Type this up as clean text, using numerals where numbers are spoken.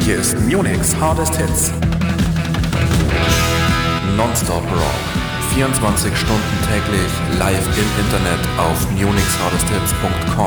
Hier ist Munich's Hardest Hits. Nonstop Rock. 24 Stunden täglich live im Internet auf munichshardesthits.com.